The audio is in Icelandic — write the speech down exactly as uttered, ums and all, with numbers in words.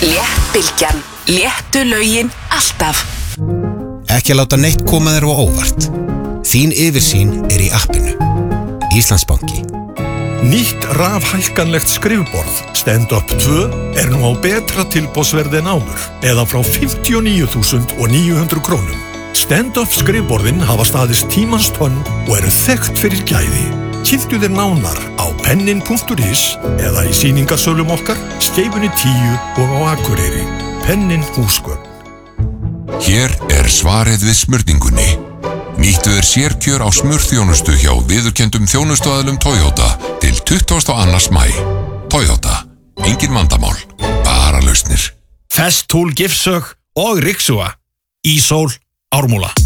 Léttbylgjan. Léttu lögin alltaf. Ekki láta neitt koma þér á óvart. Þín yfirsýn er í appinu. Íslandsbanki. Nýtt rafhækkanlegt skrifborð Stand-up tvö er nú á betra tilboðsverði en áður eða frá fimmtíu og níu þúsund níu hundruð krónum. Stand-up skrifborðin hafa staðist tímans tönn og eru þekkt fyrir gæði. Kíktu þér nánar á pennin punktur is eða í sýningarsölum okkar, Skeifunni tíu og á Akureyri. Pennin húsgögn. Hér er svarið við smurningunni. Nýttu er sérkjör á smurþjónustu hjá viðurkenndum þjónustuaðilum Toyota til tuttugasta og annan maí. Toyota. Engin vandamál. Bara lausnir. Festool Gifsög og Rixua. Ísól, Ármúla.